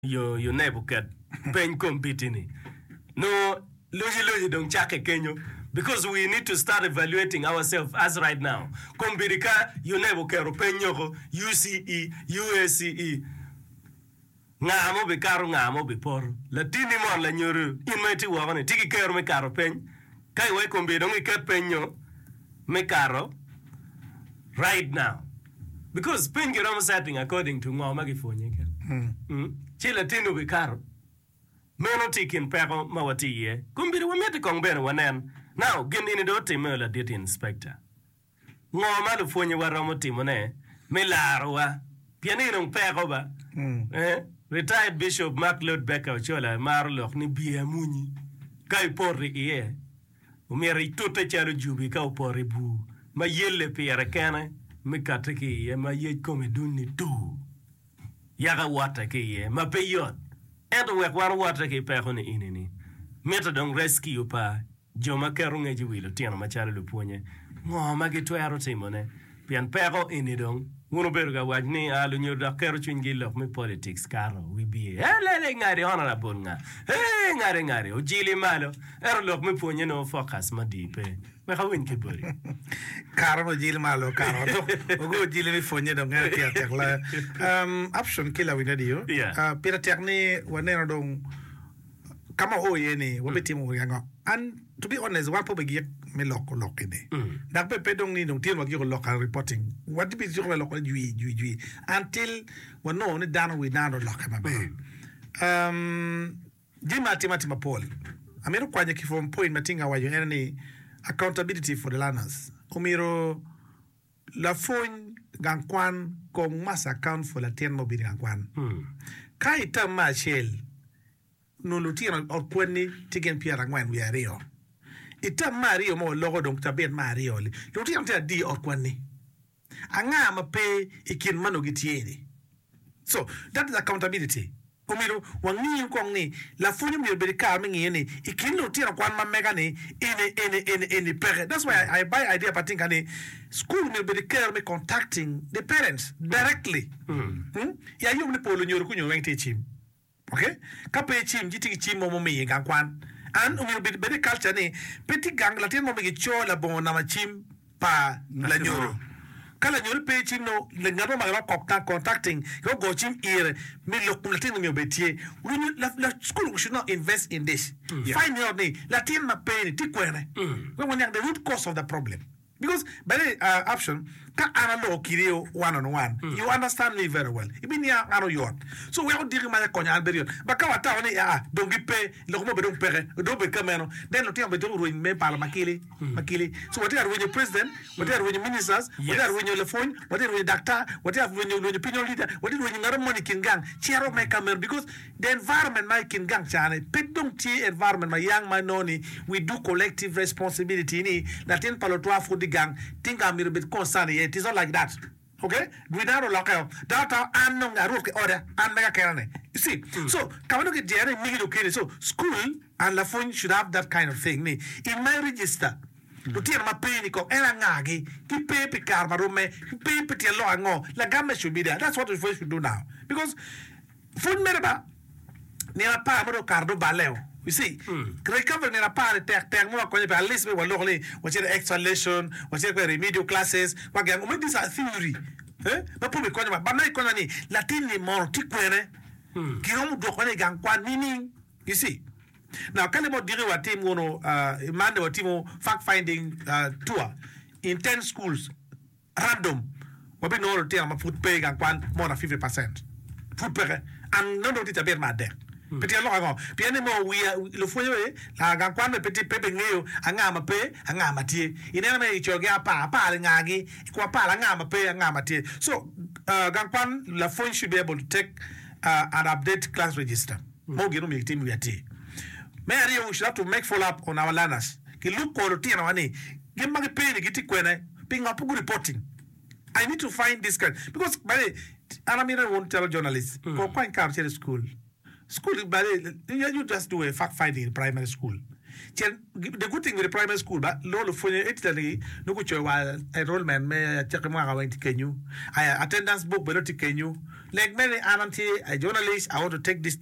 you never get pen competini. No, loji don't check kenyo. Because we need to start evaluating ourselves as right now. Kombirika, you never care penyo, UCE, USCE. Ngamo be karo ngamo be por. Latini mo la nyuru. Imeti wagone tiki kero me karo pen. Kai we kombi don't ket penyo me karo right now. Because pen get almost setting according to ngoma gifonye ke. Chila tino be karo. Meno tikin peko mawati ye. Kumbiri wamete kong bene wanen. Now, gini ni dote me la diti inspector. Ngoma lu fonye waramo timone. Me larwa. Piani nung peko ba. Retired Bishop Mark Lord Becker Ochola Marlock ni bia munyi. Kai porri iye. Umeri tuta chalo jubi ka upori bu. Ma yelle piyara kene. Mikate ki iye. Ma ye kome duni tu. Yaga wata ki iye. Ma peyot. Ento wek wan wata ki peko ni inini. Meta dong rescue pa. Joma kerunge jiwilo. Tiano machalo luponye. Ngoma gitwero timone. Pian peko ini dong. Uno berga wajni alu nyurda kero chungilo me politics karo we be hele ngari honorable nga ngari ujili malo erlok me ponye no focus madipe me khawin ke bori karo ujili malo karo ogo ujili me fonye do ngari tia tekla option kila winadio pira tekni waneno dong kama hoye ni wabeti mo yanga and to be honest one po begi me lock ide dak pe dong ni dong tien wa giro local reporting what be giro local jui until we no ni down we down lock ma be jima timati Paul amiro kwanye kifo point matinga wa yo ni accountability for the learners umiro la phone gankwan ko mas account for la tien mo bi gankwan kai tama shell no lutien or kwenni tigen piara ngwan wi ario ita Mario mo logo dong tabet Mario li lutien ta di or kwenni anga ma pe ikin mano gitieni so that is accountability umiro wangi kong ni la funyo mi berika mingi ni ikin lutien kwan ma mega ni ini parent. That's why I buy idea patinga ni school mi berika me contacting the parents directly ya yum ni polo nyoru kunyo wengte chim. Okay? Kape chim jiti chim mo mi gangkwan. And umi be culture ni peti gang latin mo mi cho la bon na chim pa la nyoro. Kala nyoro pe chim no le ngado ma contacting go chim ire mi lo latin mi obetie. La school should not invest in this. Find out ni latin ma pe ni tikwere. We want the root cause of the problem. Because by the option, ka analo kirio one-on-one. You understand me very well. Ibini ya ano yon. So we are dealing with the konya alberion. Baka wata wani don't give pay. Lokumo be don't pay. Don't be kameno. Then lo tiyan be don't ruin me pala makili. So what are when your president? What are when your ministers? What are when your lefon? What are when your doctor? What are when your opinion leader? What are when your money kingang? Chero me kameno because the environment my kingang chane. Pet don't tea environment my young my noni. We do collective responsibility ni. Latin palotwa for the gang think I'm a bit concerned. It is not like that. Okay? We now lock out. Data and no order and mega carne. You see? So come on get there and so school and la phone should have that kind of thing. In my register. To tear my panico, elangagi, ki pepe karma rome, pepe tielo ango, la gamme should be there. That's what we should do now. Because phone merba near Pamaro Cardo Baleo. You see, recover in a part mo at least we were locally, what's the extra lesson, what's the remedial classes, what these are theory. But put me but not economy, Latini more tiquere, Kirom Dokone Gankwan meaning. You see. Now, Kalimo Diriwa team wono Mando Timo fact finding tour in 10 schools, random. What we know to tell food pay Gankwan more than 50%. Food pay, and none of it a bit mad there. Petit alors bien mo we le foyer la gankwan petit pepe ngeo angama pe angama tie inena me choga pa ngagi kwa pa angama pe angama tie so gankwan la phone should be able to take and update class register mo gino mi team we tie me area we should have to make follow up on our learners ki look ko tie na wani gemma ke pe ni giti kwene pinga pugu reporting I need to find this kind because by Aramira won't tell journalists go quite capture school. School, but you just do a fact finding in primary school. The good thing with the primary school, but lolo for Italy, no good enrollment, me check my attendance book, but not you. Like many auntie, a journalist, I want to take this